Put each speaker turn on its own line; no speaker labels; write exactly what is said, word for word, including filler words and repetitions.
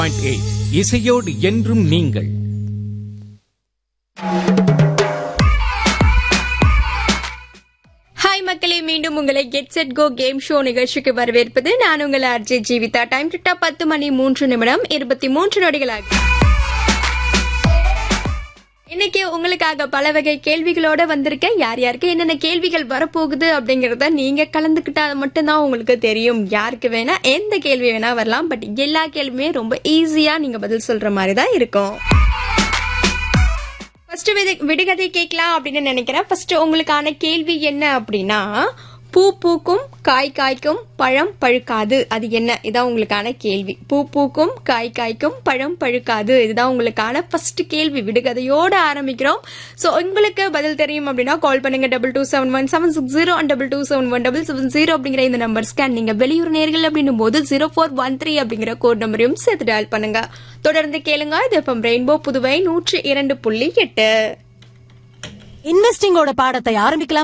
இசையோடு என்றும் நீங்கள்.
ஹாய் மக்களே, மீண்டும் உங்களை get set go game show நிகழ்ச்சிக்கு வரவேற்பது நான் உங்களை ஆர்ஜே ஜீவிதா. டைம் கிட்ட பத்து மணி மூன்று நிமிடம் இருபத்தி மூன்று நொடிகளாக இன்னைக்கு உங்களுக்காக பல வகை கேள்விகளோட வந்திருக்கேன். யார் யாருக்கு என்னென்ன கேள்விகள் வரப்போகுது அப்படிங்கறத நீங்க கலந்துக்கிட்டா மட்டும்தான் உங்களுக்கு தெரியும். யாருக்கு வேணா எந்த கேள்வி வேணா வரலாம், பட் எல்லா கேள்வியுமே ரொம்ப ஈஸியா நீங்க பதில் சொல்ற மாதிரி தான் இருக்கும். ஃபர்ஸ்ட் விடுகதை கேட்கலாம் அப்படின்னு நினைக்கிறேன். ஃபர்ஸ்ட் உங்களுக்கான கேள்வி என்ன அப்படின்னா, பூ பூக்கும் காய் காய்க்கும் பழம் பழுக்காது, அது என்ன? இதான் உங்களுக்கான கேள்வி. பூ பூக்கும் காய் காய்க்கும் பழம் பழுக்காது, இதுதான் உங்களுக்கான ஃபர்ஸ்ட் கேள்வி. விடுகதையோட ஆரம்பிக்கிறோம். ஸோ உங்களுக்கு பதில் தெரியும் அப்படின்னா கால் பண்ணுங்க double two seven one seven six zero and double two seven one double seven zero அப்படிங்கிற இந்த நம்பர்ஸ்க்கு. நீங்க வெளியூர் நேர்கள் அப்படின்னும் போது ஜீரோ ஃபோர் ஒன் த்ரீ அப்படிங்கிற கோட் நம்பரையும் சேர்த்து டயல் பண்ணுங்க. தொடர்ந்து கேளுங்க. இது எஃப்எம் ரெயின்போ புதுவை நூற்றி இரண்டு புள்ளி எட்டு.
இன்வெஸ்டிங்கோட பாடத்தை ஆரம்பிக்கலாம்.